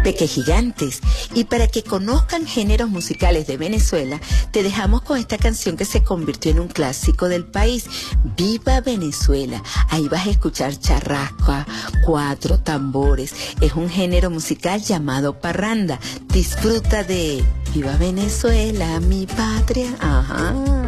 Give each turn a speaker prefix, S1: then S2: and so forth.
S1: Pequejigantes. Y para que conozcan géneros musicales de Venezuela, te dejamos con esta canción que se convirtió en un clásico del país, Viva Venezuela. Ahí vas a escuchar charrasca, cuatro tambores. Es un género musical llamado parranda. Disfruta de Viva Venezuela, mi patria. Ajá.